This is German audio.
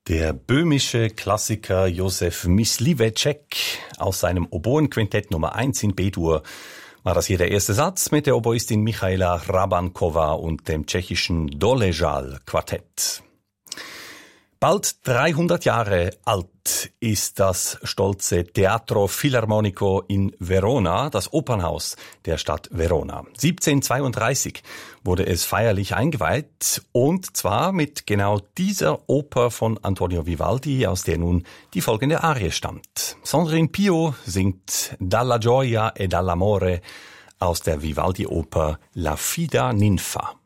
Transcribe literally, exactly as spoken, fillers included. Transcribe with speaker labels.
Speaker 1: Der böhmische Klassiker Josef Mysliveček aus seinem Oboenquintett Nummer eins in B-Dur war das hier der erste Satz mit der Oboistin Michaela Hrabankova und dem tschechischen Doležal-Quartett. Bald dreihundert Jahre alt ist das stolze Teatro Filarmonico in Verona, das Opernhaus der Stadt Verona. siebzehnhundertzweiunddreißig wurde es feierlich eingeweiht, und zwar mit genau dieser Oper von Antonio Vivaldi, aus der nun die folgende Arie stammt. Sandrine Pio singt Dalla gioia e dall'amore aus der Vivaldi-Oper La Fida Ninfa.